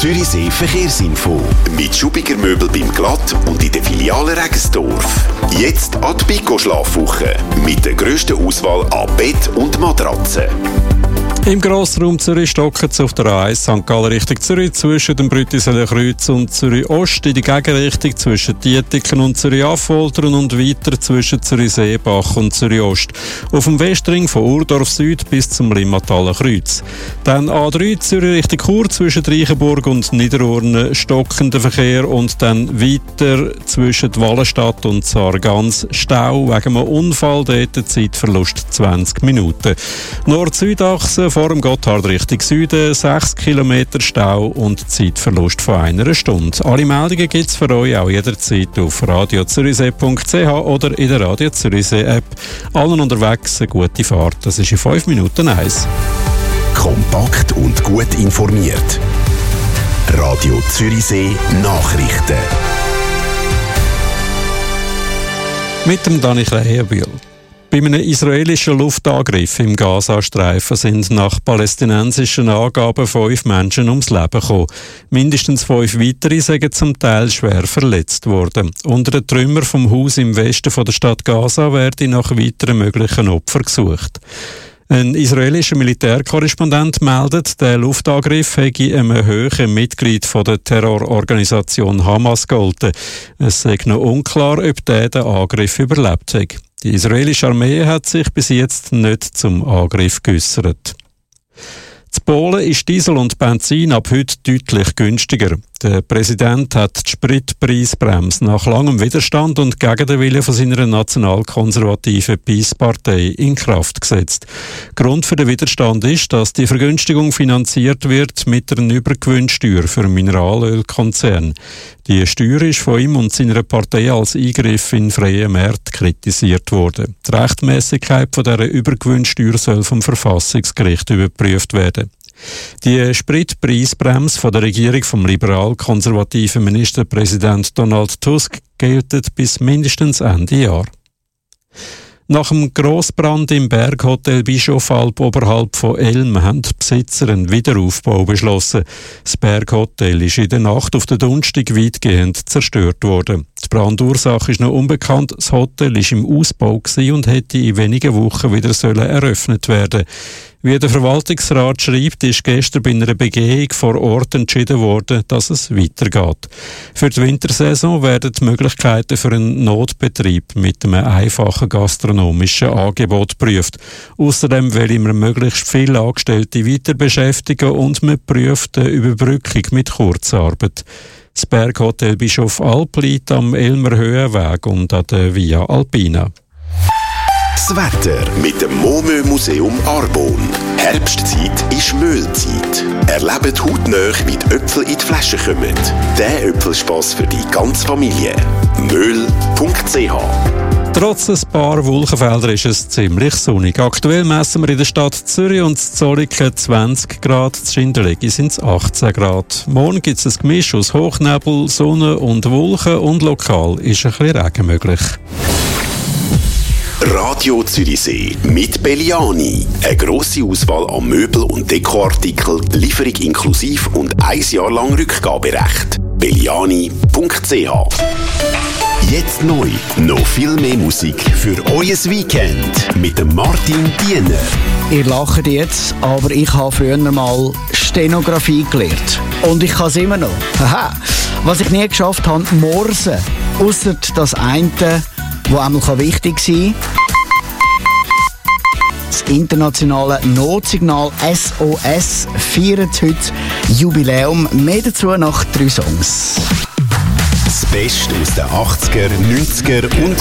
Zürichsee Verkehrsinfo. Mit Schubiger Möbel beim Glatt und in der Filiale Regensdorf. Jetzt an die Pico-Schlafwoche. Mit der grössten Auswahl an Bett und Matratzen. Im Grossraum Zürich stocken es auf der A1 St. Gallen Richtung Zürich zwischen dem Brüttiseler Kreuz und Zürich Ost, in die Gegenrichtung zwischen Dietiken und Zürich Affoltern und weiter zwischen Zürich Seebach und Zürich Ost. Auf dem Westring von Urdorf Süd bis zum Limmataler Kreuz. Dann A3 Zürich Richtung Chur zwischen Reichenburg und Niederurne stockender Verkehr und dann weiter zwischen Wallenstadt und Sargans Stau wegen einem Unfall, dort Zeitverlust 20 Minuten. Nord-Süd-Achse vor dem Gotthard Richtung Süden, 6 Kilometer Stau und Zeitverlust von 1 Stunde. Alle Meldungen gibt es für euch auch jederzeit auf radiozürichsee.ch oder in der Radio Zürichsee App. Allen unterwegs eine gute Fahrt, das ist in 5 Minuten 1. Kompakt und gut informiert. Radio Zürichsee Nachrichten. Mit dem Dani Kleienbühl. Bei einem israelischen Luftangriff im Gazastreifen sind nach palästinensischen Angaben 5 Menschen ums Leben gekommen. Mindestens 5 weitere sind zum Teil schwer verletzt worden. Unter den Trümmern vom Haus im Westen von der Stadt Gaza werden nach weiteren möglichen Opfern gesucht. Ein israelischer Militärkorrespondent meldet, der Luftangriff hätte einem höheren Mitglied von der Terrororganisation Hamas gegolten. Es sei noch unklar, ob der den Angriff überlebt hat. Die israelische Armee hat sich bis jetzt nicht zum Angriff geäussert. In Polen ist Diesel und Benzin ab heute deutlich günstiger. Der Präsident hat die Spritpreisbremse nach langem Widerstand und gegen den Willen von seiner nationalkonservativen PiS-Partei in Kraft gesetzt. Grund für den Widerstand ist, dass die Vergünstigung finanziert wird mit einer Übergewinnsteuer für Mineralölkonzerne. Die Steuer ist von ihm und seiner Partei als Eingriff in freie Märkte kritisiert worden. Die Rechtmäßigkeit von dieser Übergewinnsteuer soll vom Verfassungsgericht überprüft werden. Die Spritpreisbremse von der Regierung vom liberal-konservativen Ministerpräsident Donald Tusk gilt bis mindestens Ende Jahr. Nach dem Grossbrand im Berghotel Bischofalp oberhalb von Elm haben die Besitzer einen Wiederaufbau beschlossen. Das Berghotel ist in der Nacht auf den Donnerstag weitgehend zerstört worden. Die Brandursache ist noch unbekannt. Das Hotel war im Ausbau und hätte in wenigen Wochen wieder eröffnet werden. Wie der Verwaltungsrat schreibt, ist gestern bei einer Begehung vor Ort entschieden worden, dass es weitergeht. Für die Wintersaison werden die Möglichkeiten für einen Notbetrieb mit einem einfachen gastronomischen Angebot geprüft. Außerdem will man möglichst viele Angestellte weiter beschäftigen und man prüft eine Überbrückung mit Kurzarbeit. Das Berghotel Bischofalp liegt am Elmer Höhenweg und an der Via Alpina. Das Wetter mit dem Momö-Museum Arbon. Herbstzeit ist Mühlzeit. Erlebt hautnah, wie die Äpfel in die Flasche kommen. Der Äpfelspass für die ganze Familie. Möhl.ch. Trotz ein paar Wolkenfelder ist es ziemlich sonnig. Aktuell messen wir in der Stadt Zürich und Zolliken 20 Grad, in Schindelegi sind es 18 Grad. Morgen gibt es ein Gemisch aus Hochnebel, Sonne und Wolken und lokal ist ein bisschen Regen möglich. Radio Zürichsee mit Belliani. Eine grosse Auswahl an Möbel- und Dekoartikeln, Lieferung inklusiv und 1 Jahr lang Rückgaberecht. Belliani.ch. Jetzt neu, noch viel mehr Musik für euer Weekend mit dem Martin Diener. Ihr lacht jetzt, aber ich habe früher mal Stenografie gelernt. Und ich kann es immer noch. Haha. Was ich nie geschafft habe, Morse. Ausser das eine, das einmal wichtig sein kann. Das internationale Notsignal SOS feiert heute Jubiläum. Mehr dazu nach 3 Songs. Das Beste aus den 80er, 90er und